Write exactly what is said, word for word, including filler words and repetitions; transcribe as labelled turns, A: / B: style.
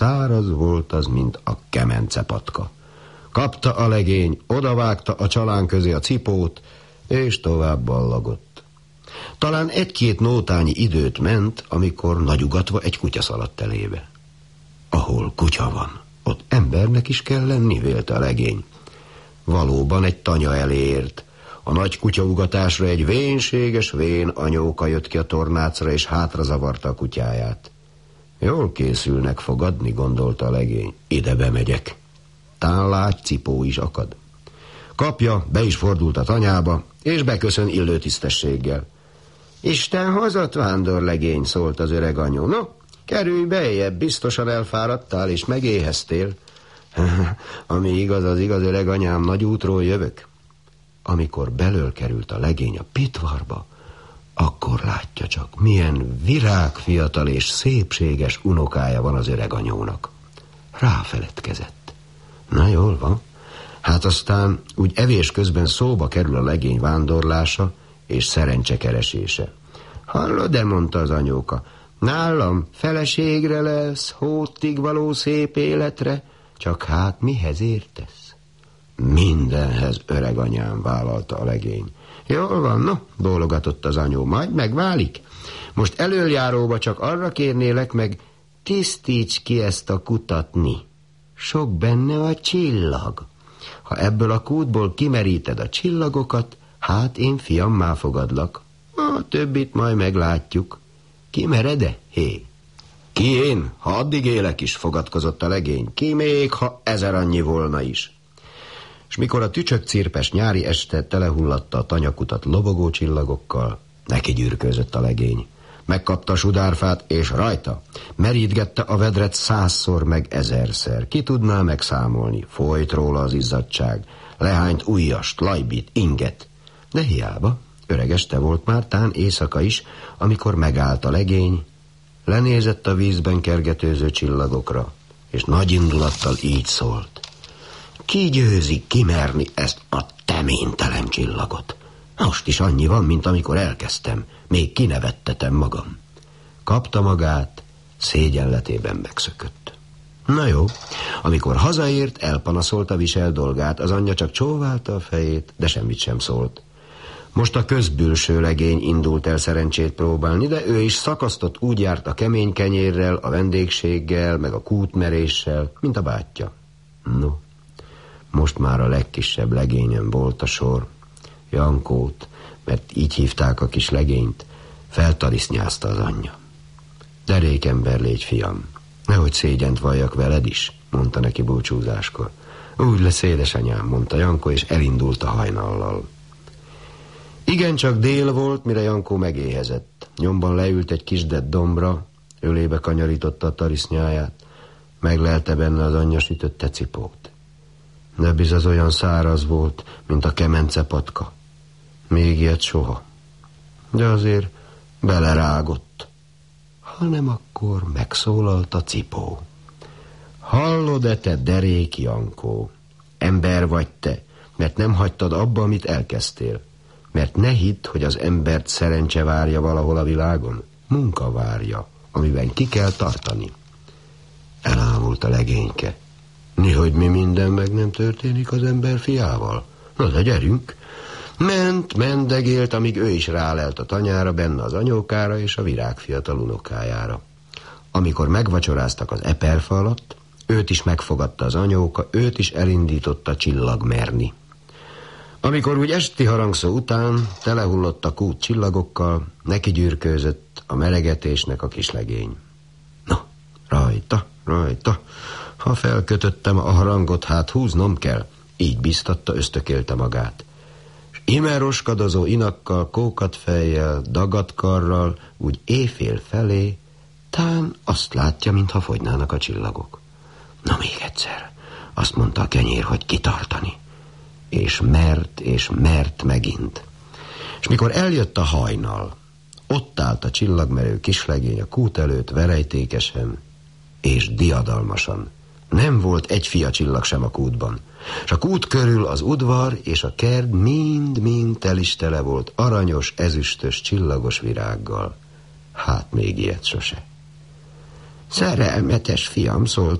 A: Száraz volt az, mint a kemencepatka. Kapta a legény, odavágta a csalán közé a cipót, és tovább ballagott. Talán egy-két nótányi időt ment, amikor nagyugatva egy kutya szaladt elébe. Ahol kutya van, ott embernek is kell lenni, vélte a legény. Valóban egy tanya elért. A nagy kutyaugatásra egy vénséges vén anyóka jött ki a tornácra, és hátra zavarta a kutyáját. Jól készülnek fogadni, gondolta a legény. Ide bemegyek. Tán lágy cipó is akad. Kapja, be is fordult a tanyába, és beköszön illő tisztességgel. Isten hozott, vándorlegény, szólt az öreg anyó. No, kerülj bejjebb, biztosan elfáradtál, és megéheztél. Ami igaz, az igaz, öreg anyám, nagy útról jövök. Amikor belől került a legény a pitvarba, akkor látja csak, milyen virágfiatal és szépséges unokája van az öreg anyónak. Ráfeledkezett. Na jól van. Hát aztán úgy evés közben szóba kerül a legény vándorlása és szerencsekeresése. Hallod-e, mondta az anyóka, nálam feleségre lesz, hótig való szép életre, csak hát mihez értesz? Mindenhez, öreg anyám, vállalta a legény. Jól van, no, bólogatott az anyó, majd megválik. Most elöljáróba csak arra kérnélek meg, tisztíts ki ezt a kutatni. Sok benne a csillag. Ha ebből a kútból kimeríted a csillagokat, hát én fiammá fogadlak. A többit majd meglátjuk. Kimered-e? Hé. Ki én? Ha addig élek is, fogadkozott a legény. Ki még, ha ezer annyi volna is. És mikor a tücsökcirpes nyári este telehullatta a tanyakutat lobogó csillagokkal, neki gyűrkőzött a legény. Megkapta a sudárfát, és rajta merítgette a vedret százszor meg ezerszer. Ki tudná megszámolni? Folyt róla az izzadság. Lehányt ujjast, lajbit, inget. De hiába, öreg este volt már, tán éjszaka is, amikor megállt a legény, lenézett a vízben kergetőző csillagokra, és nagy indulattal így szólt. Ki győzi kimerni ezt a teménytelen csillagot? Most is annyi van, mint amikor elkezdtem. Még kinevettetem magam. Kapta magát, szégyenletében megszökött. Na jó, amikor hazaért, elpanaszolta visel dolgát, az anyja csak csóválta a fejét, de semmit sem szólt. Most a közbülső legény indult el szerencsét próbálni, de ő is szakasztott, úgy járt a kemény kenyérrel, a vendégséggel, meg a kútmeréssel, mint a bátyja. No, most már a legkisebb legényen volt a sor. Jankót, mert így hívták a kis legényt, feltarisznyázta az anyja. Derékember légy, fiam, nehogy szégyent valljak veled is, mondta neki búcsúzáskor. Úgy lesz, édesanyám, mondta Jankó, és elindult a hajnallal. Igen, csak dél volt, mire Jankó megéhezett. Nyomban leült egy kisdett dombra, ölébe kanyarította a tarisznyáját, meglelte benne az anyja sütötte cipót. De biz az olyan száraz volt, mint a kemencepatka. Még ilyet soha. De azért belerágott. Ha nem, akkor megszólalt a cipó. Hallod-e, te derék Jankó? Ember vagy te, mert nem hagytad abba, amit elkezdtél. Mert ne hidd, hogy az embert szerencse várja valahol a világon. Munka várja, amiben ki kell tartani. Elámult a legényke. Nihogy mi minden meg nem történik az ember fiával. Na de gyerünk. Ment, mendegélt, amíg ő is rálelt a tanyára, benne az anyókára és a virágfiatal unokájára. Amikor megvacsoráztak az eperfa alatt, őt is megfogadta az anyóka, őt is elindította csillagmerni. Amikor úgy esti harangszó után telehullott a kút csillagokkal, neki gyűrkőzött a meregetésnek a kislegény. Na, rajta, rajta, ha felkötöttem a harangot, hát húznom kell, így biztatta, ösztökélte magát. És ime roskadozó inakkal, kókat fejjel, dagat karral, úgy éjfél felé, tán azt látja, mintha fogynának a csillagok. Na még egyszer, azt mondta a kenyér, hogy kitartani. És mert, és mert megint. És mikor eljött a hajnal, ott állt a csillagmerő kislegény a kút előtt verejtékesen és diadalmasan. Nem volt egy fiacsillag sem a kútban. És a kút körül az udvar és a kert mind-mind tel is tele volt aranyos, ezüstös, csillagos virággal. Hát még ilyet sose. Szerelmetes fiam, szólt